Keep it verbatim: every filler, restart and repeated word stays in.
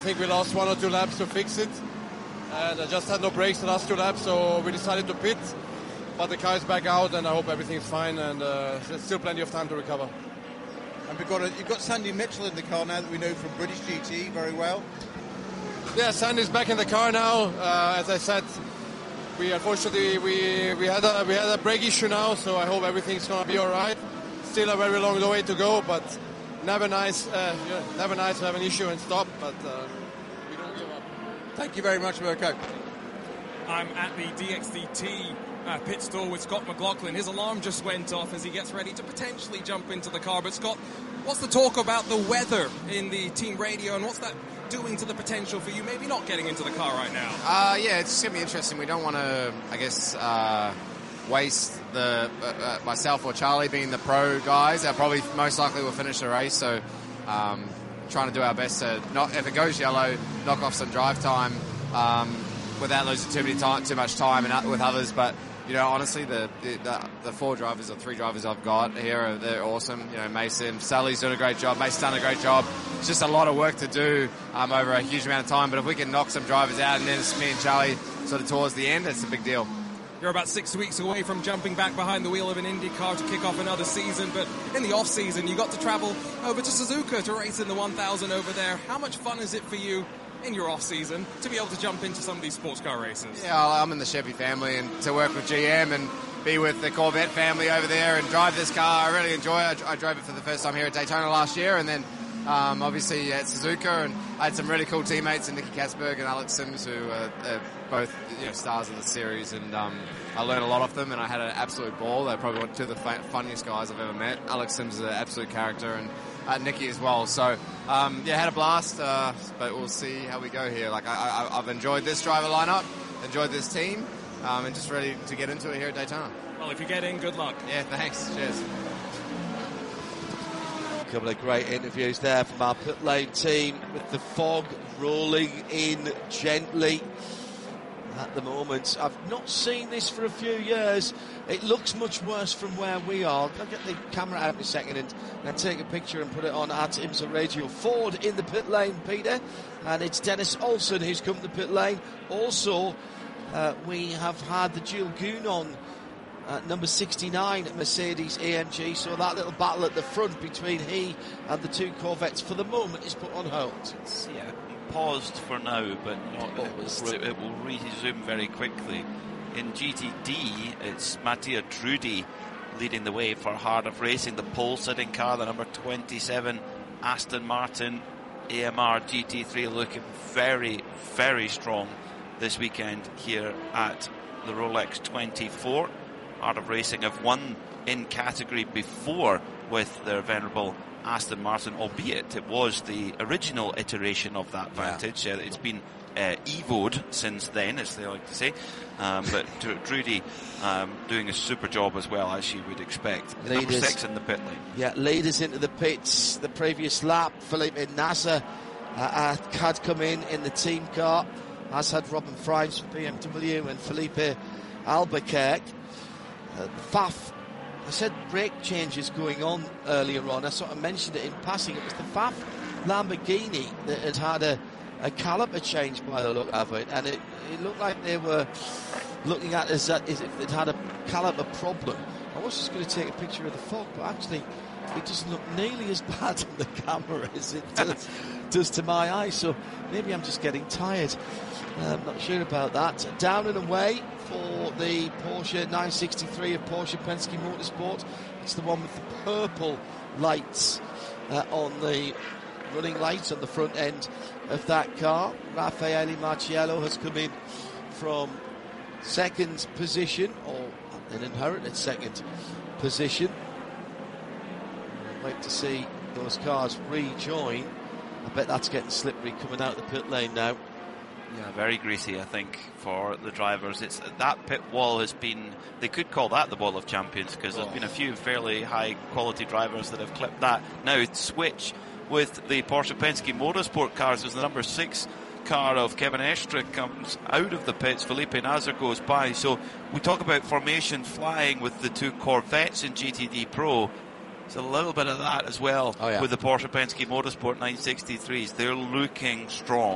think we lost one or two laps to fix it, and I just had no brakes the last two laps, so we decided to pit. But the car is back out, and I hope everything's fine, and uh, there's still plenty of time to recover. And we've got a, you've got Sandy Mitchell in the car now that we know from British G T very well. Yeah, Sandy's back in the car now. Uh, as I said, we unfortunately we we had a we had a brake issue now, so I hope everything's gonna be all right. Still a very long way to go, but never nice, uh, yeah, never nice to have an issue and stop. But uh, we don't give up. Thank you very much, Mirko. I'm at the D X D T uh, pit stall with Scott McLaughlin. His alarm just went off as he gets ready to potentially jump into the car. But Scott, what's the talk about the weather in the team radio, and what's that doing to the potential for you maybe not getting into the car right now? Uh, yeah, it's going to be interesting. We don't want to, I guess, uh, waste the uh, uh, myself or Charlie being the pro guys. That probably most likely will finish the race. So um, trying to do our best to, not, if it goes yellow, knock off some drive time um, without losing too many time, too much time and with others. But you know, honestly, the, the the four drivers or three drivers I've got here, are, they're awesome. You know, Mason, Sally's doing a great job. Mason's done a great job. It's just a lot of work to do um, over a huge amount of time. But if we can knock some drivers out, and then it's me and Charlie sort of towards the end, it's a big deal. You're about six weeks away from jumping back behind the wheel of an Indy car to kick off another season. But in the off season, you got to travel over to Suzuka to race in the one thousand over there. How much fun is it for you in your off season to be able to jump into some of these sports car races? Yeah, I'm in the Chevy family, and to work with G M and be with the Corvette family over there and drive this car, I really enjoy it. I, I drove it for the first time here at Daytona last year, and then um, obviously at Suzuka, and I had some really cool teammates in Nicky Kasberg and Alex Sims, who are, are both you know, stars of the series, and um, I learned a lot off them, and I had an absolute ball. They're probably two of the funniest guys I've ever met. Alex Sims is an absolute character, and uh, Nicky as well. So um, yeah, had a blast, uh, but we'll see how we go here. Like I, I, I've enjoyed this driver lineup, enjoyed this team, um, and just ready to get into it here at Daytona. Well, if you get in, good luck. Yeah, thanks. Cheers. A couple of great interviews there from our pit lane team, with the fog rolling in gently at the moment. I've not seen this for a few years. It looks much worse from where we are. I'll get the camera out in a second and, and take a picture and put it on at IMSA Radio. Ford in the pit lane, Peter, and it's Dennis Olsen who's come to the pit lane. Also, uh, we have had the dual goon on Uh, number sixty-nine at Mercedes A M G, so that little battle at the front between he and the two Corvettes for the moment is put on hold. It's, yeah, paused for now, but not, it, will, it will resume very quickly. In G T D, it's Mattia Trudi leading the way for Heart of Racing, the pole sitting car, the number twenty-seven Aston Martin A M R G T three, looking very, very strong this weekend here at the Rolex twenty-four. Art of Racing have won in category before with their venerable Aston Martin, albeit it was the original iteration of that Vantage. Yeah. Uh, it's been uh, evoed since then, as they like to say. Um, but Trudy um, doing a super job as well, as you would expect. Leaders, Number six in the pit lane. Yeah, leaders into the pits. The previous lap, Felipe Nasser uh, had come in in the team car, as had Robin Frimes for B M W and Felipe Albuquerque. Uh, F A F, I said brake changes going on earlier on. I sort of mentioned it in passing. It was the F A F Lamborghini that had had a, a caliper change by the look of it, and it, it looked like they were looking at it as, as if they'd had a caliper problem. I was just going to take a picture of the fog, but actually it doesn't look nearly as bad on the camera as it does, does to my eyes, so maybe I'm just getting tired. I'm not sure about that. Down and away for the Porsche nine sixty-three of Porsche Penske Motorsport. It's the one with the purple lights uh, on the running lights on the front end of that car. Raffaele Marciello has come in from second position, or an inherited second position. Wait to see those cars rejoin. I bet that's getting slippery coming out of the pit lane now. Yeah, very greasy, I think, for the drivers. It's that pit wall has been, they could call that the wall of champions, because there's oh. been a few fairly high quality drivers that have clipped that. Now switch with the Porsche Penske Motorsport cars as the number six car of Kevin Estre comes out of the pits. Felipe Nasser goes by. So we talk about formation flying with the two Corvettes in G T D Pro. There's a little bit of that as well oh, yeah. with the Porsche Penske Motorsport nine sixty-threes. They're looking strong.